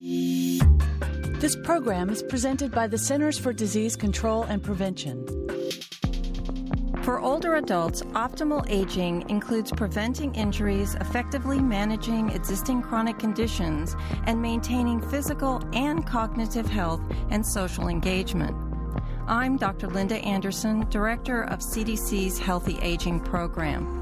This program is presented by the Centers for Disease Control and Prevention. For older adults, optimal aging includes preventing injuries, effectively managing existing chronic conditions, and maintaining physical and cognitive health and social engagement. I'm Dr. Linda Anderson, Director of CDC's Healthy Aging Program.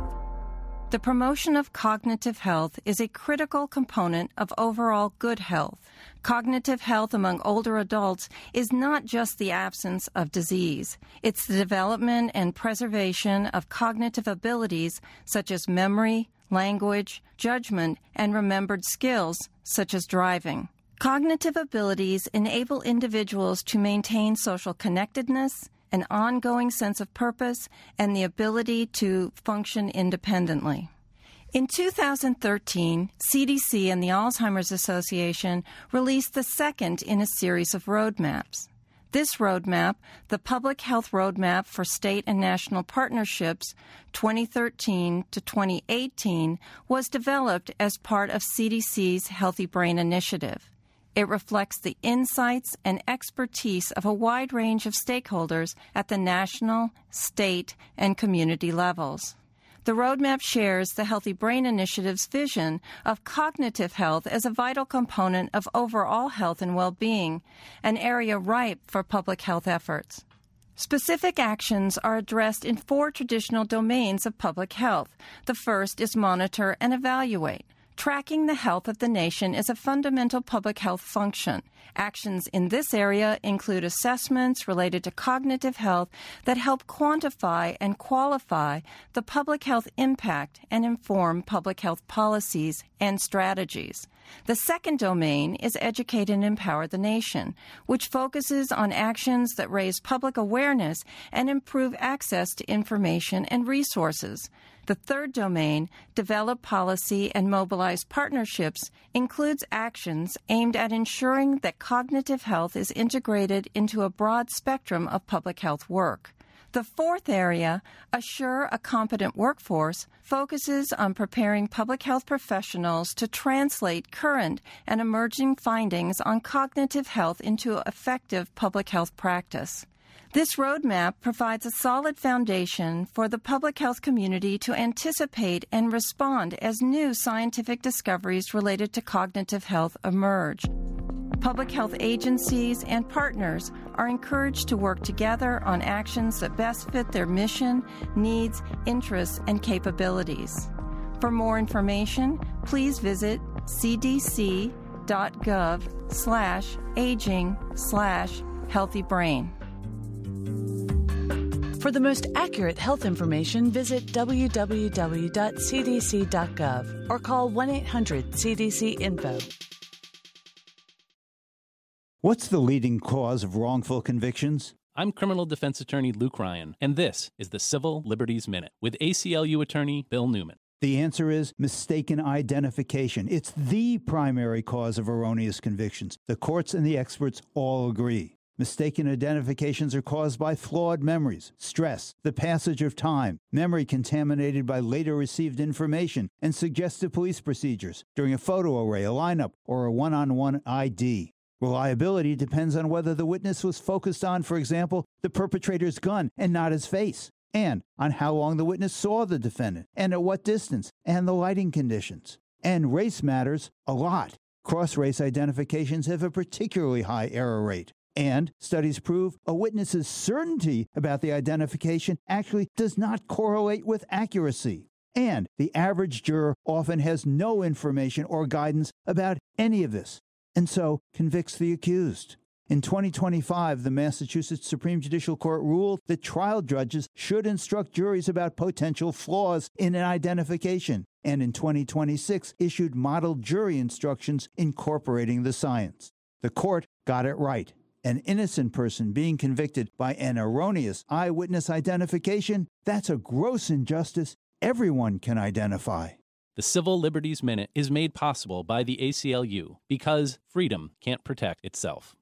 The promotion of cognitive health is a critical component of overall good health. Cognitive health among older adults is not just the absence of disease. It's the development and preservation of cognitive abilities such as memory, language, judgment, and remembered skills such as driving. Cognitive abilities enable individuals to maintain social connectedness, an ongoing sense of purpose, and the ability to function independently. In 2013, CDC and the Alzheimer's Association released the second in a series of roadmaps. This roadmap, the Public Health Roadmap for State and National Partnerships 2013 to 2018, was developed as part of CDC's Healthy Brain Initiative. It reflects the insights and expertise of a wide range of stakeholders at the national, state, and community levels. The roadmap shares the Healthy Brain Initiative's vision of cognitive health as a vital component of overall health and well-being, an area ripe for public health efforts. Specific actions are addressed in 4 traditional domains of public health. The first is monitor and evaluate. Tracking the health of the nation is a fundamental public health function. Actions in this area include assessments related to cognitive health that help quantify and qualify the public health impact and inform public health policies and strategies. The second domain is educate and empower the nation, which focuses on actions that raise public awareness and improve access to information and resources. The third domain, develop policy and mobilize partnerships, includes actions aimed at ensuring that cognitive health is integrated into a broad spectrum of public health work. The fourth area, assure a competent workforce, focuses on preparing public health professionals to translate current and emerging findings on cognitive health into effective public health practice. This roadmap provides a solid foundation for the public health community to anticipate and respond as new scientific discoveries related to cognitive health emerge. Public health agencies and partners are encouraged to work together on actions that best fit their mission, needs, interests, and capabilities. For more information, please visit cdc.gov/aging/healthybrain. For the most accurate health information, visit www.cdc.gov or call 1-800-CDC-INFO. What's the leading cause of wrongful convictions? I'm criminal defense attorney Luke Ryan, and this is the Civil Liberties Minute with ACLU attorney Bill Newman. The answer is mistaken identification. It's the primary cause of erroneous convictions. The courts and the experts all agree. Mistaken identifications are caused by flawed memories, stress, the passage of time, memory contaminated by later received information, and suggestive police procedures during a photo array, a lineup, or a one-on-one ID. Reliability depends on whether the witness was focused on, for example, the perpetrator's gun and not his face, and on how long the witness saw the defendant, and at what distance, and the lighting conditions. And race matters a lot. Cross-race identifications have a particularly high error rate. And studies prove a witness's certainty about the identification actually does not correlate with accuracy. And the average juror often has no information or guidance about any of this, and so convicts the accused. In 2025, the Massachusetts Supreme Judicial Court ruled that trial judges should instruct juries about potential flaws in an identification, and in 2026 issued model jury instructions incorporating the science. The court got it right. An innocent person being convicted by an erroneous eyewitness identification, that's a gross injustice everyone can identify. The Civil Liberties Minute is made possible by the ACLU because freedom can't protect itself.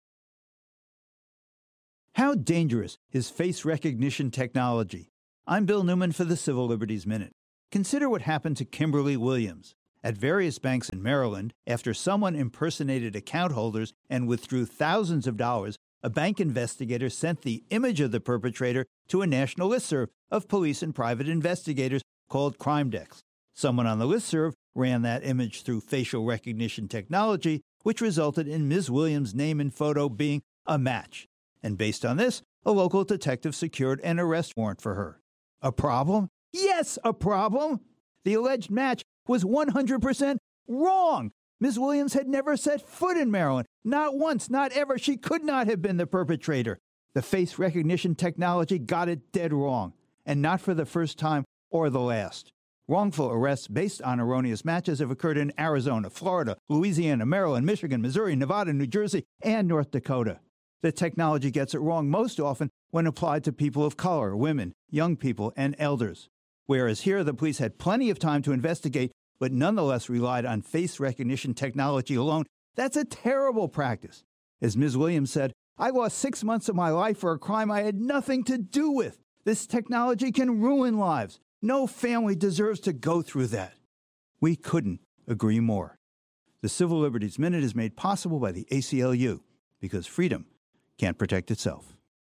How dangerous is face recognition technology? I'm Bill Newman for the Civil Liberties Minute. Consider what happened to Kimberly Williams. At various banks in Maryland, after someone impersonated account holders and withdrew thousands of dollars, a bank investigator sent the image of the perpetrator to a national listserv of police and private investigators called CrimeDex. Someone on the listserv ran that image through facial recognition technology, which resulted in Ms. Williams' name and photo being a match. And based on this, a local detective secured an arrest warrant for her. A problem? Yes, a problem! The alleged match was 100% wrong. Ms. Williams had never set foot in Maryland. Not once, not ever. She could not have been the perpetrator. The face recognition technology got it dead wrong, and not for the first time or the last. Wrongful arrests based on erroneous matches have occurred in Arizona, Florida, Louisiana, Maryland, Michigan, Missouri, Nevada, New Jersey, and North Dakota. The technology gets it wrong most often when applied to people of color, women, young people, and elders. Whereas here the police had plenty of time to investigate, but nonetheless relied on face recognition technology alone. That's a terrible practice. As Ms. Williams said, I lost 6 months of my life for a crime I had nothing to do with. This technology can ruin lives. No family deserves to go through that. We couldn't agree more. The Civil Liberties Minute is made possible by the ACLU, because freedom can't protect itself.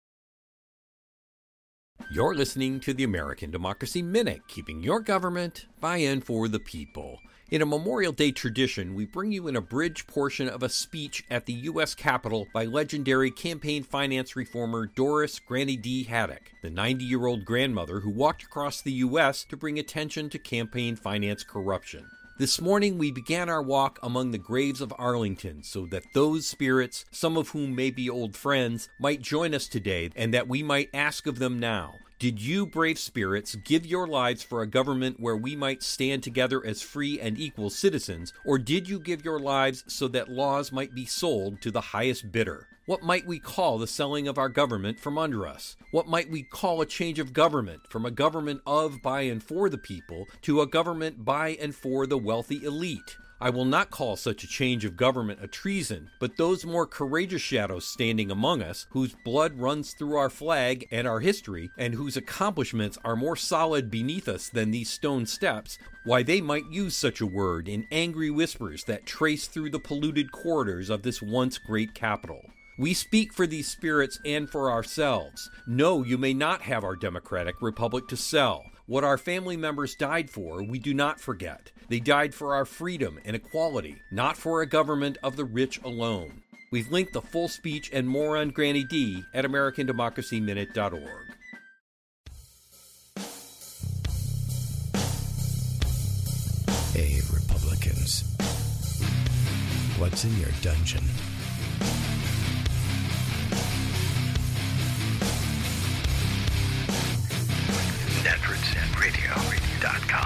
You're listening to the American Democracy Minute, keeping your government by and for the people. In a Memorial Day tradition, we bring you an abridged portion of a speech at the U.S. Capitol by legendary campaign finance reformer Doris Granny D. Haddock, the 90-year-old grandmother who walked across the U.S. to bring attention to campaign finance corruption. This morning, we began our walk among the graves of Arlington so that those spirits, some of whom may be old friends, might join us today and that we might ask of them now, did you, brave spirits, give your lives for a government where we might stand together as free and equal citizens, or did you give your lives so that laws might be sold to the highest bidder? What might we call the selling of our government from under us? What might we call a change of government from a government of, by, and for the people to a government by and for the wealthy elite? I will not call such a change of government a treason, but those more courageous shadows standing among us, whose blood runs through our flag and our history, and whose accomplishments are more solid beneath us than these stone steps, why they might use such a word in angry whispers that trace through the polluted corridors of this once great capital. We speak for these spirits and for ourselves. No, you may not have our democratic republic to sell. What our family members died for, we do not forget. They died for our freedom and equality, not for a government of the rich alone. We've linked the full speech and more on Granny D at AmericanDemocracyMinute.org. Hey, Republicans. What's in your dungeon? NetRadio.com.